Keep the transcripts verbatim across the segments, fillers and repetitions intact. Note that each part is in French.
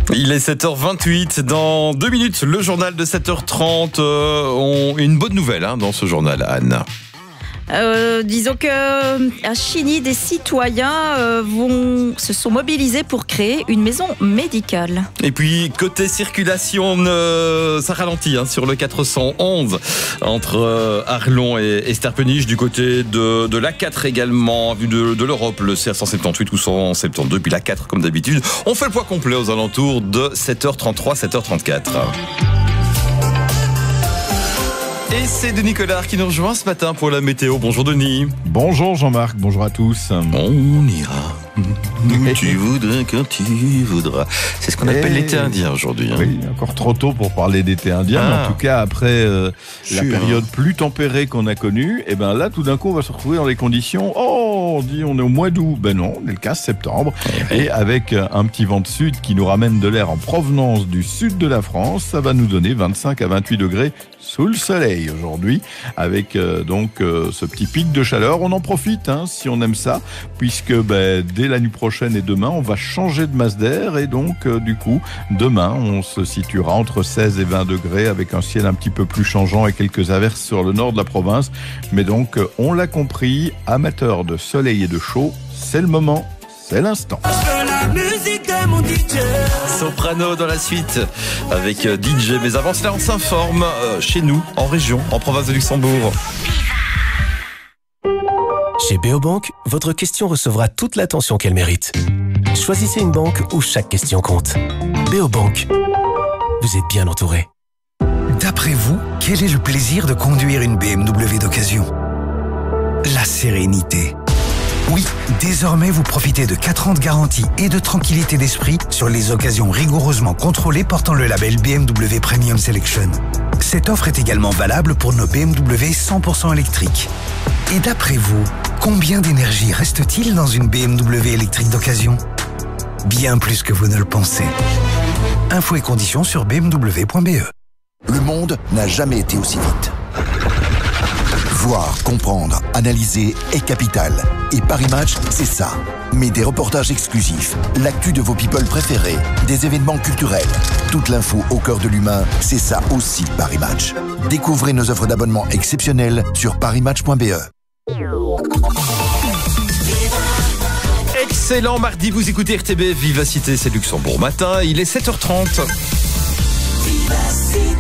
Il est sept heures vingt-huit. Dans deux minutes, le journal de sept heures trente. Euh, on... Une bonne nouvelle hein, dans ce journal, Anne. Euh, disons que à Chigny, des citoyens euh, vont, se sont mobilisés pour créer une maison médicale. Et puis, côté circulation, euh, ça ralentit hein, sur le quatre cent onze entre euh, Arlon et Esterpenich. Du côté de, de l'A quatre également, vu de, de l'Europe, le C A cent soixante-dix-huit ou cent soixante-douze, puis l'A quatre comme d'habitude. On fait le point complet aux alentours de sept heures trente-trois, sept heures trente-quatre. Et c'est Denis Collard qui nous rejoint ce matin pour la météo. Bonjour Denis. Bonjour Jean-Marc, bonjour à tous. On ira où tu voudras, quand tu voudras. C'est ce qu'on appelle Et... l'été indien aujourd'hui. Hein. Oui, encore trop tôt pour parler d'été indien. Ah. Mais en tout cas, après euh, la période plus tempérée qu'on a connue, et ben là, tout d'un coup, on va se retrouver dans les conditions. Oh, on dit on est au mois d'août. Ben non, on est le quinze septembre. Et, et avec un petit vent de sud qui nous ramène de l'air en provenance du sud de la France, ça va nous donner vingt-cinq à vingt-huit degrés sous le soleil aujourd'hui, avec euh, donc euh, ce petit pic de chaleur. On en profite hein, si on aime ça, puisque ben, dès la nuit prochaine et demain, on va changer de masse d'air et donc euh, du coup, demain, on se situera entre seize et vingt degrés avec un ciel un petit peu plus changeant et quelques averses sur le nord de la province. Mais donc, euh, on l'a compris, amateurs de soleil et de chaud, c'est le moment, c'est l'instant. Soprano dans la suite avec D J. Mais avant cela, on s'informe euh, chez nous, en région, en province de Luxembourg. Chez Beobank, votre question recevra toute l'attention qu'elle mérite. Choisissez une banque où chaque question compte. Beobank, vous êtes bien entouré. D'après vous, quel est le plaisir de conduire une B M W d'occasion ? La sérénité. Oui, désormais vous profitez de quatre ans de garantie et de tranquillité d'esprit sur les occasions rigoureusement contrôlées portant le label B M W Premium Selection. Cette offre est également valable pour nos B M W cent pour cent électriques. Et d'après vous, combien d'énergie reste-t-il dans une B M W électrique d'occasion ? Bien plus que vous ne le pensez. Infos et conditions sur b m w point b e. Le monde n'a jamais été aussi vite. Voir, comprendre, analyser est capital. Et Paris Match, c'est ça. Mais des reportages exclusifs, l'actu de vos people préférés, des événements culturels, toute l'info au cœur de l'humain, c'est ça aussi Paris Match. Découvrez nos offres d'abonnement exceptionnelles sur paris match point b e. Excellent mardi, vous écoutez R T B Vivacité, c'est Luxembourg matin, il est sept heures trente. Vivacité.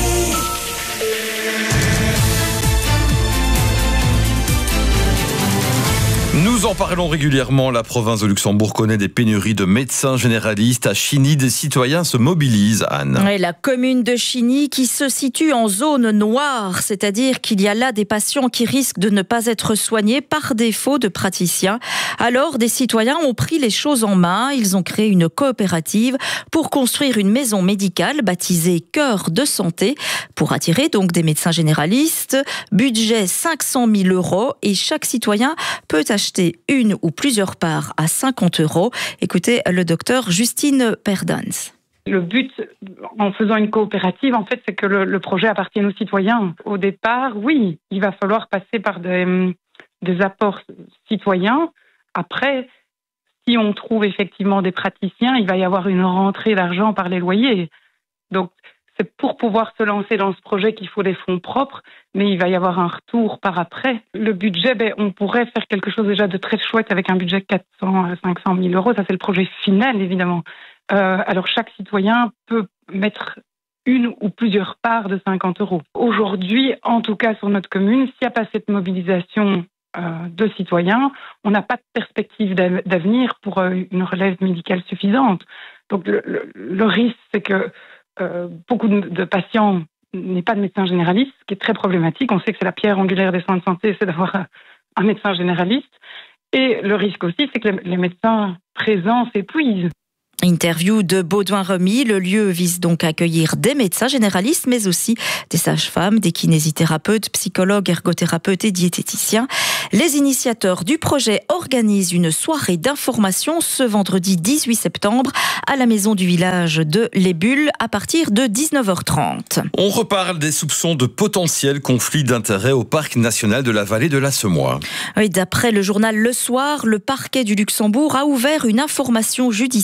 Nous en parlons régulièrement, la province de Luxembourg connaît des pénuries de médecins généralistes. À Chigny, des citoyens se mobilisent, Anne. Et la commune de Chigny qui se situe en zone noire, c'est-à-dire qu'il y a là des patients qui risquent de ne pas être soignés par défaut de praticiens. Alors, des citoyens ont pris les choses en main. Ils ont créé une coopérative pour construire une maison médicale baptisée Cœur de Santé pour attirer donc des médecins généralistes. Budget cinq cent mille euros et chaque citoyen peut acheter une ou plusieurs parts à cinquante euros. Écoutez le docteur Justine Perdans. Le but, en faisant une coopérative, en fait, c'est que le, le projet appartienne aux citoyens. Au départ, oui, il va falloir passer par des, des apports citoyens. Après, si on trouve effectivement des praticiens, il va y avoir une rentrée d'argent par les loyers. Donc, c'est pour pouvoir se lancer dans ce projet qu'il faut des fonds propres, mais il va y avoir un retour par après. Le budget, ben, on pourrait faire quelque chose déjà de très chouette avec un budget de quatre cents à cinq cent mille euros. Ça, c'est le projet final, évidemment. Euh, alors, chaque citoyen peut mettre une ou plusieurs parts de cinquante euros. Aujourd'hui, en tout cas sur notre commune, s'il n'y a pas cette mobilisation euh, de citoyens, on n'a pas de perspective d'avenir pour euh, une relève médicale suffisante. Donc, le, le, le risque, c'est que Euh, beaucoup de, de patients n'aient pas de médecin généraliste, ce qui est très problématique. On sait que c'est la pierre angulaire des soins de santé, c'est d'avoir un, un médecin généraliste. Et le risque aussi, c'est que les, les médecins présents s'épuisent. Interview de Baudouin-Remy. Le lieu vise donc à accueillir des médecins généralistes, mais aussi des sages-femmes, des kinésithérapeutes, psychologues, ergothérapeutes et diététiciens. Les initiateurs du projet organisent une soirée d'information ce vendredi dix-huit septembre à la maison du village de Les Bulles à partir de dix-neuf heures trente. On reparle des soupçons de potentiel conflit d'intérêts au parc national de la vallée de la Semois. Oui, d'après le journal Le Soir, le parquet du Luxembourg a ouvert une information judiciaire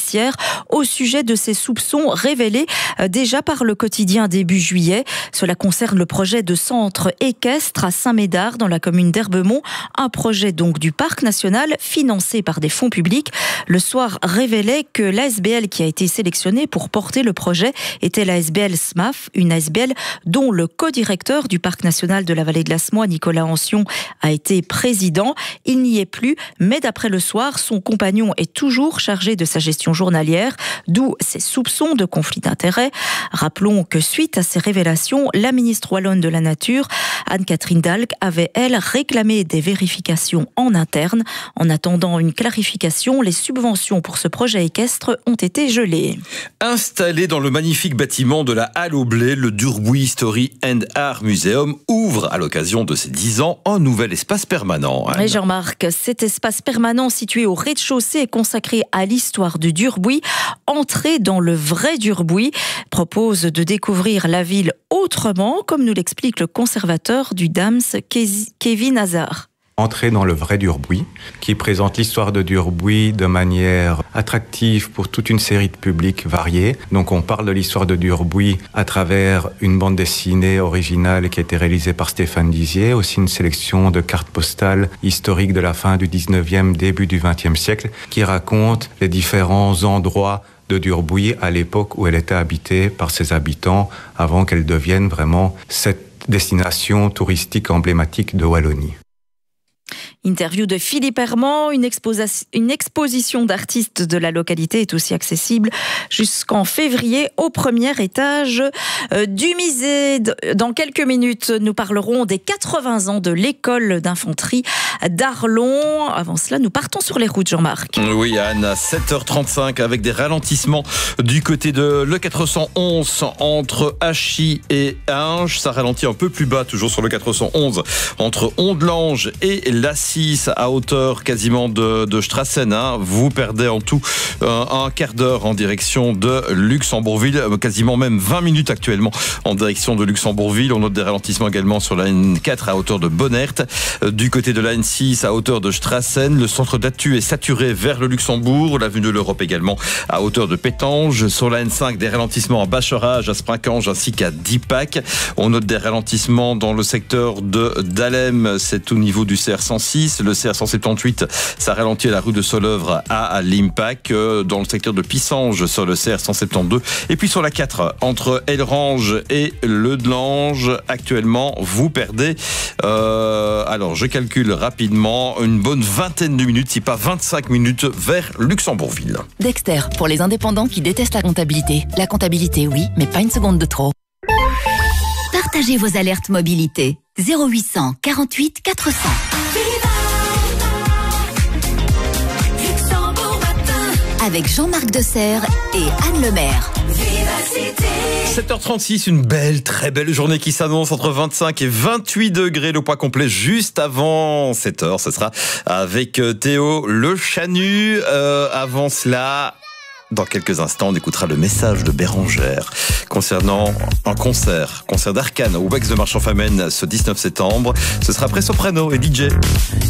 au sujet de ces soupçons révélés déjà par le quotidien début juillet. Cela concerne le projet de centre équestre à Saint-Médard dans la commune d'Herbemont, un projet donc du parc national financé par des fonds publics. Le soir révélait que l'A S B L qui a été sélectionnée pour porter le projet était l'A S B L S M A F, une A S B L dont le co-directeur du parc national de la vallée de la Semois, Nicolas Ancion, a été président. Il n'y est plus, mais d'après le soir, son compagnon est toujours chargé de sa gestion journalière, d'où ces soupçons de conflit d'intérêts. Rappelons que suite à ces révélations, la ministre wallonne de la Nature, Anne-Catherine Dalck, avait, elle, réclamé des vérifications en interne. En attendant une clarification, les subventions pour ce projet équestre ont été gelées. Installé dans le magnifique bâtiment de la Halle au Blé, le Durbuy History and Art Museum ouvre, à l'occasion de ses dix ans, un nouvel espace permanent. Oui, Jean-Marc, cet espace permanent situé au rez-de-chaussée est consacré à l'histoire du Durbuy. Entrer dans le vrai Durbuy propose de découvrir la ville autrement, comme nous l'explique le conservateur du D A M S, Kevin Hazard. Entrer dans le vrai Durbuy, qui présente l'histoire de Durbuy de manière attractive pour toute une série de publics variés. Donc on parle de l'histoire de Durbuy à travers une bande dessinée originale qui a été réalisée par Stéphane Dizier, aussi une sélection de cartes postales historiques de la fin du dix-neuvième, début du vingtième siècle, qui racontent les différents endroits de Durbuy à l'époque où elle était habitée par ses habitants, avant qu'elle devienne vraiment cette destination touristique emblématique de Wallonie. Interview de Philippe Herman, une, exposa- une exposition d'artistes de la localité est aussi accessible jusqu'en février au premier étage du musée. Dans quelques minutes, nous parlerons des quatre-vingts ans de l'école d'infanterie d'Arlon. Avant cela, nous partons sur les routes, Jean-Marc. Oui, Anne, à sept heures trente-cinq, avec des ralentissements du côté de l'E quatre cent onze entre Achy et Hinges. Ça ralentit un peu plus bas, toujours sur le quatre cent onze, entre Ondelange et la à hauteur quasiment de, de Strassen. Hein. Vous perdez en tout un, un quart d'heure en direction de Luxembourgville, quasiment même vingt minutes actuellement en direction de Luxembourgville. On note des ralentissements également sur la N quatre à hauteur de Bonnert. Du côté de la N six à hauteur de Strassen, le centre d'Attu est saturé vers le Luxembourg, l'avenue de l'Europe également à hauteur de Pétange. Sur la N cinq, des ralentissements à Bacherage, à Sprincange ainsi qu'à Dipac. On note des ralentissements dans le secteur de Dahlem, c'est au niveau du C R cent six. Le C R cent soixante-dix-huit, ça ralentit à la rue de Solœuvre à l'Impac, dans le secteur de Pissange sur le C R cent soixante-douze, et puis sur la quatre entre Elrange et Le Delange. Actuellement, vous perdez, euh, alors je calcule rapidement, une bonne vingtaine de minutes, si pas vingt-cinq minutes, vers Luxembourgville. Dexter, pour les indépendants qui détestent la comptabilité. La comptabilité, oui, mais pas une seconde de trop. Partagez vos alertes mobilité. zéro huit cent quarante-huit quatre cents. Avec Jean-Marc Desserre et Anne Lemaire. sept heures trente-six, une belle, très belle journée qui s'annonce entre vingt-cinq et vingt-huit degrés. Le point complet juste avant sept heures. Ce sera avec Théo Le Chanu. Euh, avant cela, dans quelques instants, on écoutera le message de Bérangère concernant un concert, concert d'Arcane au Wax de Marchand-Famenne ce dix-neuf septembre. Ce sera après Soprano et D J.